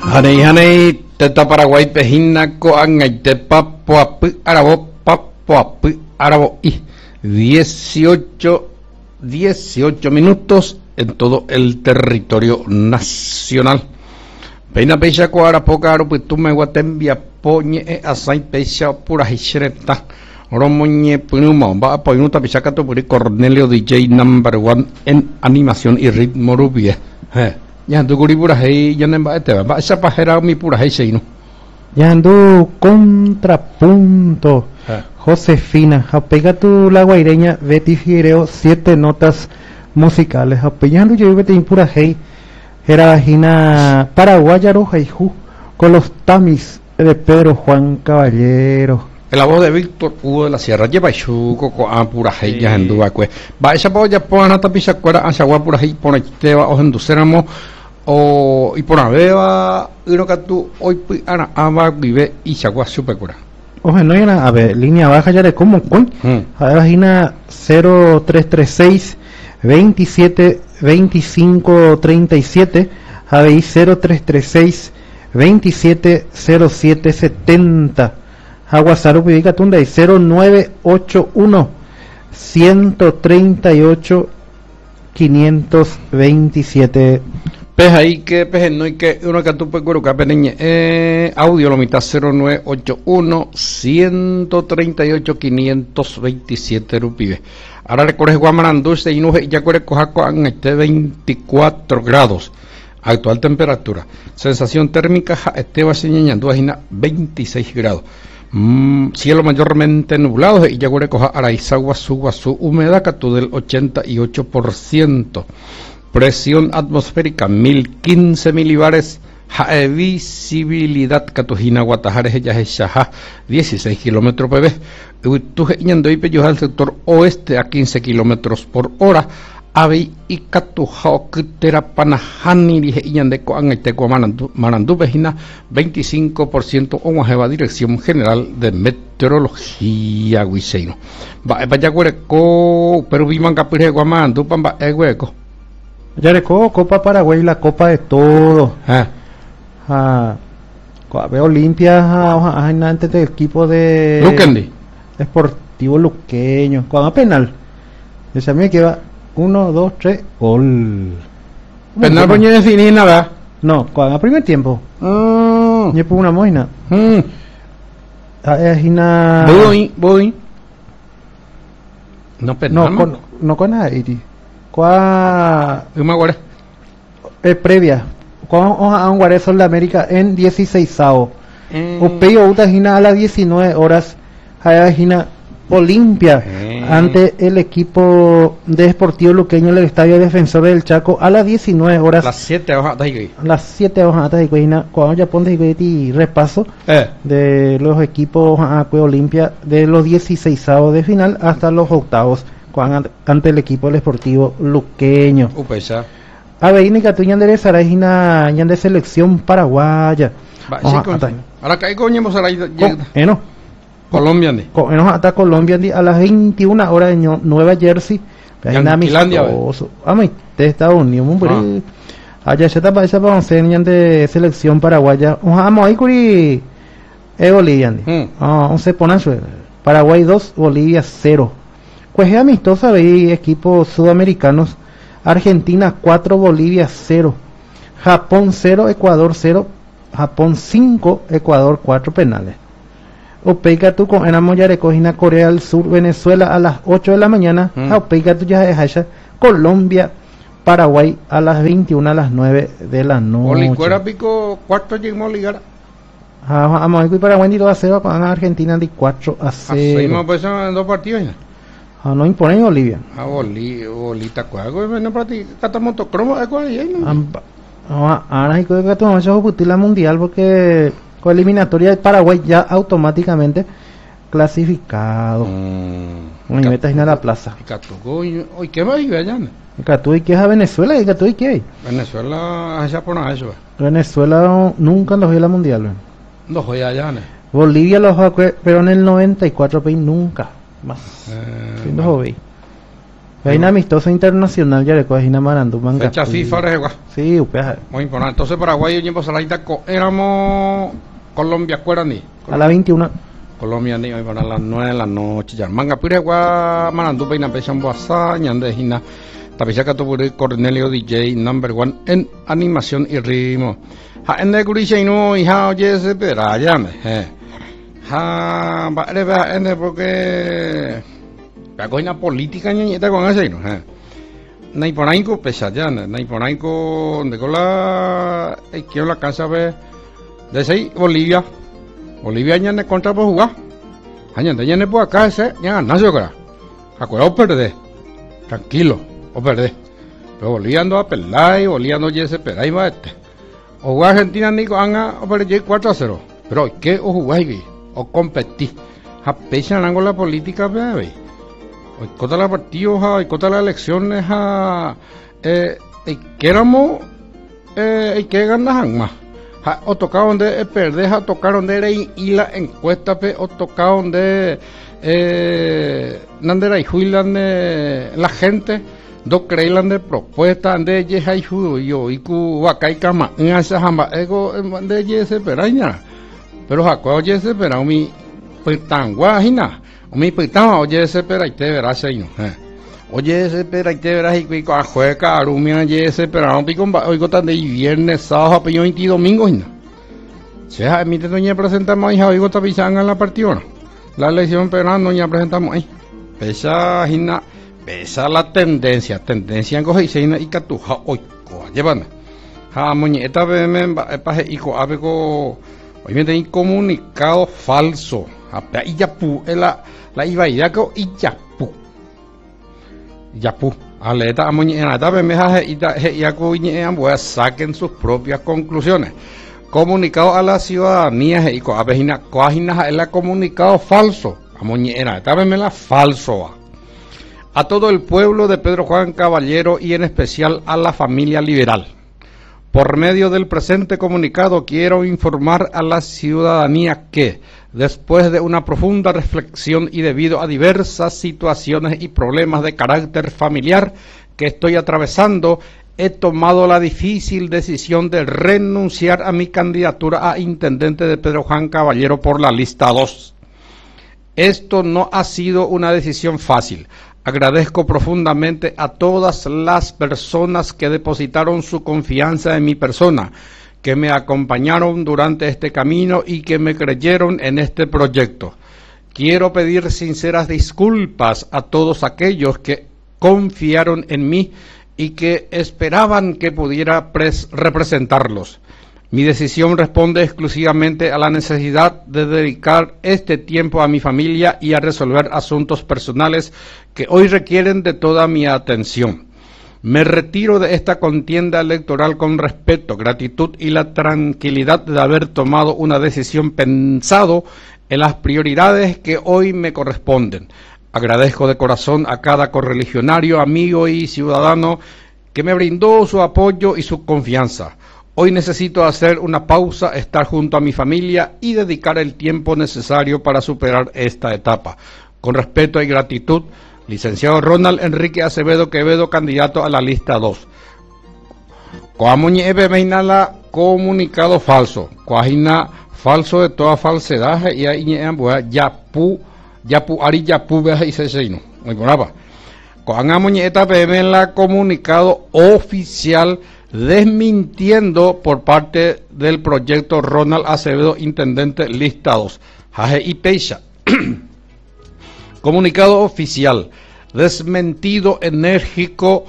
Hanei teta Paraguay pejina coangaite papuapu arabo y 18 minutos en todo el territorio nacional. Peina pecha coara poca aroputume guatembia poñe asai pecha pura hishreta romoñe punuma va poinuta pichacato puri Cornelio DJ #1 en animación y ritmo rubia. Yandu guri pura hei yanen ba ete ba esa pajera mi pura hei seino. Yandu contrapunto. Josefina, apega tu la guaireña Betty Figuereo 7 notas musicales. Apegando yo vete en pura hei. Era vagina paraguaya roja y con los tamis de Pedro Juan Caballero. La voz de Víctor Hugo de la Sierra lleva chuco con pura hei ya en Dubacue. Va esa polla pona tapisa cuera a sagua pura hei pona teba o enduceramo o y pona beba uno que tú hoy ana aba vive y sagua supercura. Oje no era a ver línea baja ya de cómo con a ver vagina 0336 27 25 37 Javi 0336 27 07 70 Aguasaru Pidica Tunda y 0981 138 527 Pez ahí que pez no hay que uno que tú puedes colocar peneñe audio lo mitad 0981 138 527 rupibe. Ahora recorre Guamarandú y no ya corre cojaco en este 24 grados. Actual temperatura. Sensación térmica este va señalando a 26 grados. Cielo mayormente nublado y ya corre coja Araizagua su humedad catu del 88%. Presión atmosférica 1015 milibares. Visibilidad Catujina Guatajares ella es 16 kilómetros pb. Yendo y al sector oeste a 15 kilómetros por hora. Avi y Catujao Terapanahanni dije yande coan Iteco Marandú Vejina 25% o más Dirección General de Meteorología Guiseino. Vaya hueco, pero vivan capire Guamandú pamba hueco. Ya reco Copa Paraguay la copa de todo. Veo Olimpia antes del equipo de Luquendi Deportivo Luqueño cuando penal esa mía que va 1, 2, 3 gol penal poñe definir nada no cuando a primer tiempo yo pongo una moina voy no penal no con nadie ¿cuál previa a un Guardia Sol de América en 16avo. Upeyo Utahina a las 19 horas. Hayajina Olimpia ante el equipo de Deportivo Luqueño del Estadio Defensor del Chaco a las 19 horas. Las 7 hojas de Guayna. Cuando ya pones y repaso de los equipos Olimpia de los 16avos de final hasta los octavos ante el equipo del Deportivo Luqueño. A ver, ni que de Sarajina de selección paraguaya. Ahora que coñemos a la Colombia hasta Colombia a las 21 horas de Nueva Jersey. De Estados Unidos. Allá se tapa esa para de selección paraguaya. Vamos ahí curi Bolivia. Se pone Paraguay 2, Bolivia 0. Pues es amistosa veis equipos sudamericanos. Argentina 4, Bolivia 0, Japón 0, Ecuador 0, Japón 5, Ecuador 4 penales. Opeica tú con Enamo ya recogina Corea del Sur, Venezuela a las 8 de la mañana. Opeica tú ya es Colombia, Paraguay a las 21 a las 9 de la noche. Olicuera pico cuarto llegó ligar. Vamos a ir Paraguay y 2 a 0 con Argentina de 4 a 0. Seguimos pues en 2 partidos. No imponen Bolivia. Bolita cuago, no practica motocromo ahora hay que tomar la mundial porque con eliminatoria de Paraguay ya automáticamente clasificado. Y metas en la plaza. Hoy qué va a ir allá. ¿Y qué es a Venezuela? ¿Y qué hay? Venezuela allá por nada eso. Venezuela nunca los vio la mundial. No voy allá. Bolivia los va pero en el 94 nunca más. Hay una amistosa internacional ya le coge una Marandú manga. Fecha FIFA regua. Sí, upea. Muy importante. Entonces Paraguay y tiempo salaita éramos Colombia, ¿cuerani? A la 21. Colombia ni hoy para las 9 de la noche ya. Manga piregua Marandú peina pechan boasa ñande hina. Tapichaca topuri Cornelio DJ number 1 en animación y ritmo. Ha ende kuriche no hija oye se pera ya me. Ha va ende porque la coina política ñeta con ese no. Naiponaiko pesa ya, Naiponaiko de cola que la casa ve de sei Bolivia. Bolivia ñane contra por jugar. Añade ñane por acá ese ya nació cara. Acuerdo perder. Tranquilo. O perder. Pero Bolivia ando a pelar y Bolivia ando a ese pedai va este. O jugar Argentina ni anga o perder 4-0. Pero ¿qué o jugar o competir? A pecha en la política bebé. O cota la partidos y cota las elecciones a que éramos que ganar más. O tocar donde perder, a tocar donde era y la encuesta o tocar donde era y juilan la gente. Do creílan de propuesta de yehai yo y ku wakai kama esa hamba ego de yese peraña pero jaco yese pera mi pitangua hina mi pitama oye ese pera y te verás ahí no oye ese pera y te verás y ku a juega arumia yese pera un pico hoy gotan de viernes sábado peño y domingo hina se ha emite doña presentamos hija hoy gota pisanga la partida la elección pera doña presentamos ahí pesa hina pesa la tendencia en coge y seina y catuja hoy llevan ha muñeta me paje hijo abego hoy me tengo comunicado falso a y yapu la iba ya que y yapu aleta muñeta me haje y ya que voy a saquen sus propias conclusiones comunicado a la ciudadanía y abejina coajina es la comunicado falso a muñeta me la falso a todo el pueblo de Pedro Juan Caballero y en especial a la familia liberal. Por medio del presente comunicado quiero informar a la ciudadanía que, después de una profunda reflexión y debido a diversas situaciones y problemas de carácter familiar que estoy atravesando, he tomado la difícil decisión de renunciar a mi candidatura a intendente de Pedro Juan Caballero por la lista 2. Esto no ha sido una decisión fácil. Agradezco profundamente a todas las personas que depositaron su confianza en mi persona, que me acompañaron durante este camino y que me creyeron en este proyecto. Quiero pedir sinceras disculpas a todos aquellos que confiaron en mí y que esperaban que pudiera representarlos. Mi decisión responde exclusivamente a la necesidad de dedicar este tiempo a mi familia y a resolver asuntos personales que hoy requieren de toda mi atención. Me retiro de esta contienda electoral con respeto, gratitud y la tranquilidad de haber tomado una decisión pensado en las prioridades que hoy me corresponden. Agradezco de corazón a cada correligionario, amigo y ciudadano que me brindó su apoyo y su confianza. Hoy necesito hacer una pausa, estar junto a mi familia y dedicar el tiempo necesario para superar esta etapa. Con respeto y gratitud, licenciado Ronald Enrique Acevedo Quevedo, candidato a la lista 2. Coamuñe Ebe Meinala, comunicado falso. Coajina falso de toda falsedad y ahí yapu ari yapu veja y seseino. Muy bonapa. Coamuñe eta la comunicado oficial desmintiendo por parte del proyecto Ronald Acevedo, intendente lista 2. Jaje y Peixa. Comunicado oficial. Desmentido enérgico.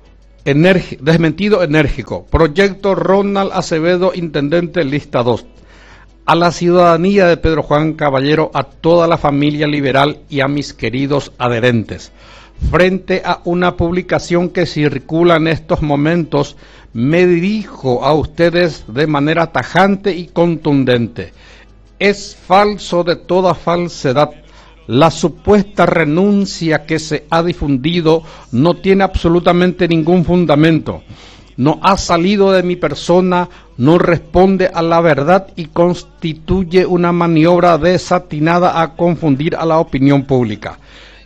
Proyecto Ronald Acevedo, intendente lista 2. A la ciudadanía de Pedro Juan Caballero, a toda la familia liberal y a mis queridos adherentes. Frente a una publicación que circula en estos momentos, me dirijo a ustedes de manera tajante y contundente. Es falso de toda falsedad. La supuesta renuncia que se ha difundido no tiene absolutamente ningún fundamento. No ha salido de mi persona, no responde a la verdad y constituye una maniobra desatinada a confundir a la opinión pública.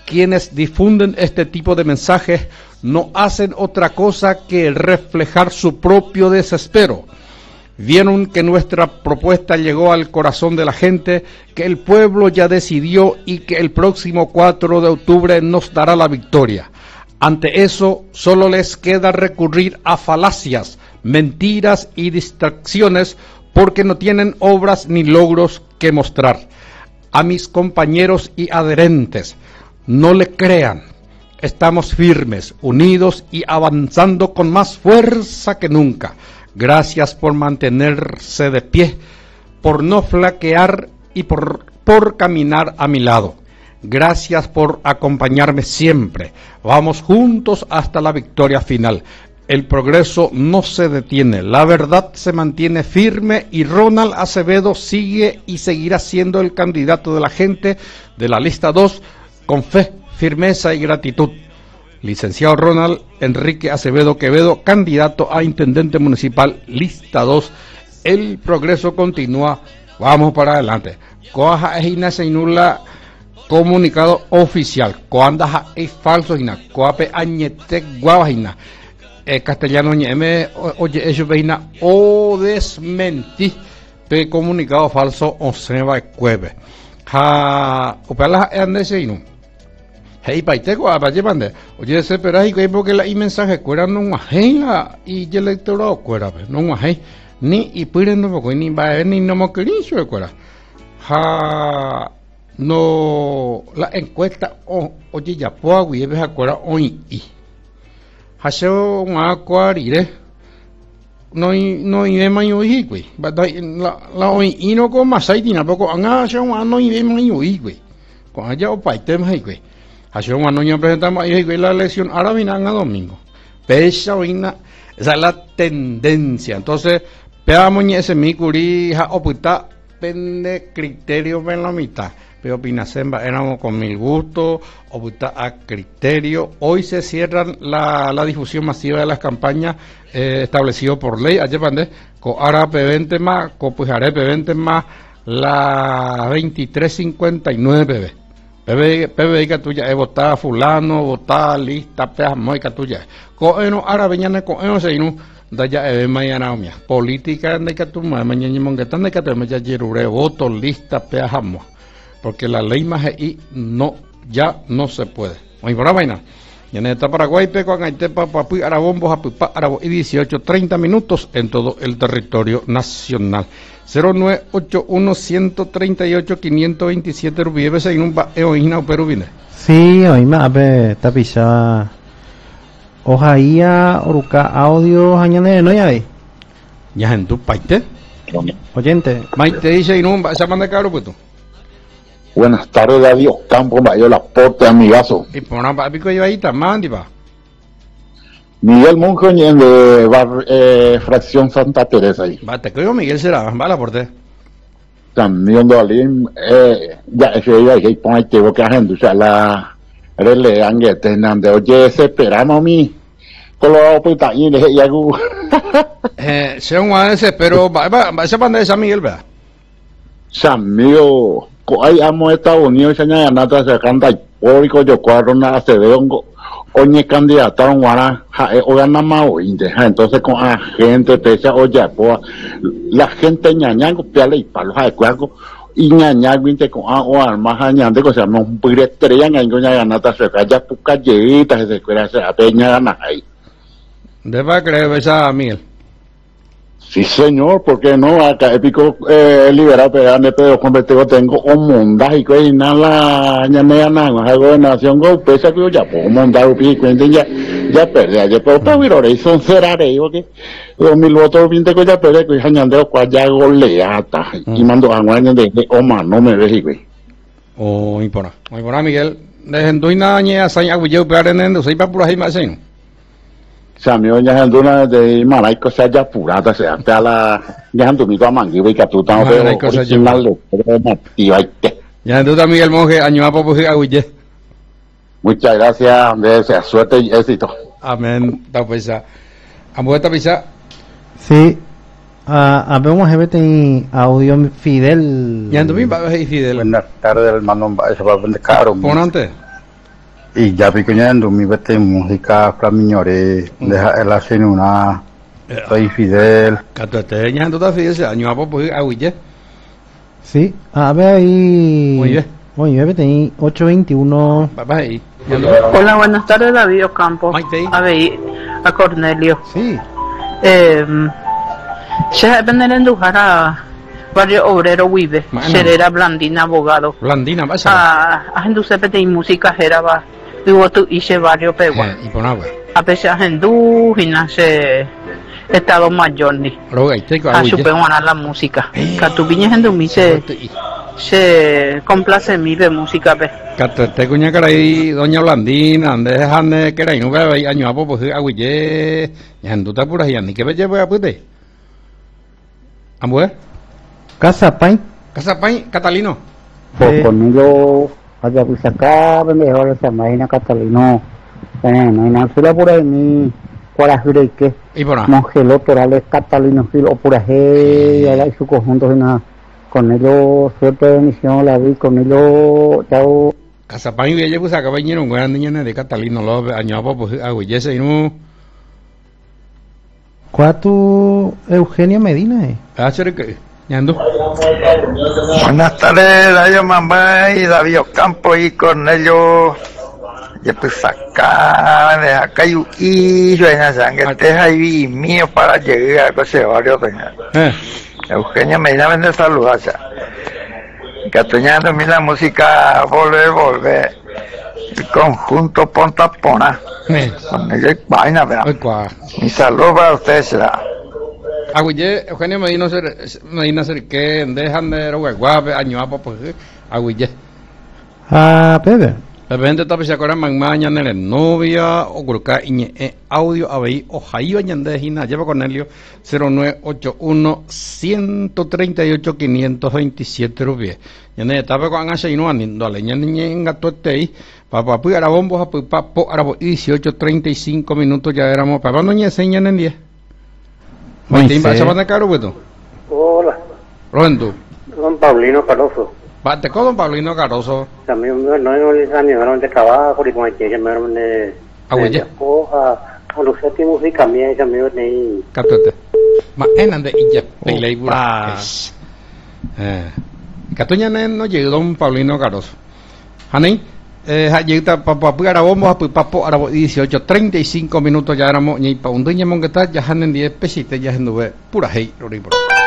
quienes difunden este tipo de mensajes no hacen otra cosa que reflejar su propio desespero. Vieron que nuestra propuesta llegó al corazón de la gente, que el pueblo ya decidió y que el próximo 4 de octubre nos dará la victoria. Ante eso, solo les queda recurrir a falacias, mentiras y distracciones porque no tienen obras ni logros que mostrar. A mis compañeros y adherentes, no le crean. Estamos firmes, unidos y avanzando con más fuerza que nunca. Gracias por mantenerse de pie, por no flaquear y por caminar a mi lado. Gracias por acompañarme siempre. Vamos juntos hasta la victoria final. El progreso no se detiene, la verdad se mantiene firme y Ronald Acevedo sigue y seguirá siendo el candidato de la gente de la lista 2 con fe, firmeza y gratitud. Licenciado Ronald Enrique Acevedo Quevedo, candidato a intendente municipal, lista 2. El progreso continúa, vamos para adelante. Coaja ejina seinula comunicado oficial, coandaja es falso hina, coape añete guabajina. Castellano ñeme oye ellos veina o desmentí pe comunicado falso o se va cueve ha opala ande seino hey paitego abaje bande oye se pero hay que porque la y mensaje cuera no ajena y el electorado cuera no ajena ni y pueden no poco ni va ni no mo quericho cuera ha no la encuesta oye ya po y ve cuera hoy y haseo nga cuarire no ve mayo higui la hoy y no con más ahí tina poco anga haseo no ve mayo higui con allá o paite más higui haseo no ya presentamos higui la elección ahora viene a domingo pesa esa es la tendencia. Entonces veamos ese mi curi o puta pende criterio en la mitad. Pero Pinasemba éramos con mil gusto, o puta a criterio. Hoy se cierran la difusión masiva de las campañas establecido por ley. Ayer pandé, co Arape 20 más, co Pujarepe 20 más, la 2359 PB que tuya es votada fulano, votada lista, peas moica tuya. Co eno Arabe ñane co eno seinu daya mañana mía. Política de que tu mañana mongetan de que te me ya jirure voto lista peas amo. Porque la ley más y no ya no se puede. Muy buena vaina. Y en esta Paraguay, Peco, Agaitepa, Papuy, Arabombo, Japupa, Arabo y 18:30 minutos en todo el territorio nacional. 0981-138-527 Rubiebe, según Eoina, pero viene. Sí, hoy me abe tapisa. Ojaía, Oruca, audio, Jañane, ¿no ya ve? Ya en tu paite. Oyente. Maite dice, y no, se manda caro, pues tú. Buenas tardes, adiós, Campo Mayor Aporte, amigazo. Y por una papico yo ahí tamán, diva. Miguel Monjo de Fracción Santa Teresa ahí. Va, te creo Miguel será, va la porte. También Dolín, ya ese día que pone que voy a gente, la rele anguete, nande, oye, ese esperamos mi. Colorado puta y le ya gu. Se un ese, pero va esa banda de San Miguel, ¿verdad? San Miguel. Hay amo Estados Unidos y añade nada se canta y público yo cuadro nada se ve oñe candidato a un guara o gana más entonces con la gente pesa oye pues la gente ñañango piale y palo de cuaco y ñañango vinte con o armas añade que se llama un pire estrella en coña ganata se calla puca lleita se escuela se apeña gana ahí deba creer esa Miguel. Sí, señor, ¿por qué no? Acá épico liberado, pero convertido tengo un mundaje y nada, ya me ganan, algo de nación golpe, que yo ya puedo montar un pico, ya perdí, ya puedo pagar, y son cerraré, porque 2000 votos, 20 que ya perdí, que ya andeo, ya goleata, y mando a guaña de Oma, no me ves, güey. Oh, muy por Miguel, dejen tu inaña, saña, güey, pero en el, soy para pura jima, señor. Samio ya anduna de Maraico se haya apurada se hasta la ya andu mi mangi ve que tú tan original de nativa ya andu también el monje año a poco aguille. Muchas gracias, desea suerte y éxito. Amén. Ta pues esta pisa. Sí. Habemos gente audio Fidel. Ya andu mi va Fidel. Buenas tardes, hermano, eso va a vender caro. Ponante. Y ya picoñando mi vete música flamiñore, deja el hacer una soy Fidel. Catuete ñando ta Fidel se año apo pues aguille. Sí, a ver ahí. Muy bien. Muy bien, tení 821. Va ahí. Ñando. Hola, buenas tardes, David Ocampo. Maite. A ver, a Cornelio. Sí. Se deben endujar a Barrio Obrero Wibe, Bueno. Serera Blandina Abogado. Blandina, pasa. A gente se pete música era va. Digo tú hice Barrio Pegua. Y por agua. A pesar de gente y nace Estado Mayor ni. Roga y teco A aguille. superar la música. Catupiña gente mi se complace mi de música pe. Catuete cuña caray doña Blandina, ande dejande que era y no ve año apo pues aguille. Ñando ta pura y ni que belle voy a pute. Ambué. Casa Pain. Casa Pain, Catalino. Pues conmigo allá pues acá mejor esa máquina Catalino no hay nada solo por ahí ni cuarajure que Y por nada. Mongelo Torales Catalino Gil o Puraje y ahí su conjunto y nada con ellos suerte de bendición la vi con ellos chao. Casa Pain belle pues acá bañero un gran niño de Catalino lo año apo pues aguille se no. ¿Cuál tu Eugenio Medina? Hacer que ñando. Buenas tardes, Dayo Mamba y David Ocampo y Cornelio. Ya pues acá, de acá y yo en la sangre, este es ahí mío para llegar a ese barrio. Eugenio Medina vende saludos. Catuñando la música, volver. El conjunto Ponta Pona. Con ello hay vaina, ¿verdad? Mi saludo para ustedes será. Aguille, Eugenio Medina ser que dejan de guape año apo pues aguille. Ah, Pepe. La gente está pensando ahora mañana en el novia o colocar audio a ver o jaiba ñande hina lleva Cornelio 0981 138 527 rupias. Ñande estaba con ese no anindo ale ñande en gato este papá pues ahora bombos a pues papo ahora 18:35 minutos ya éramos papá no ñe señan en 10. Martín va a saber de caro bueno. Hola, Roendo. don Paulino Caroso. Bate con don Paulino Caroso. También no es año de trabajo y como que me de Aguille. a los séptimos música mía esa me de Catuete. Ma enande y ya pelei bura. Catuña no llegó don Paulino Caroso. Haní, llegó papá para bombo a papo ahora 18:35 minutos ya éramos ni pa un dueño mongueta ya hanen 10 pesitas ya en pura hey,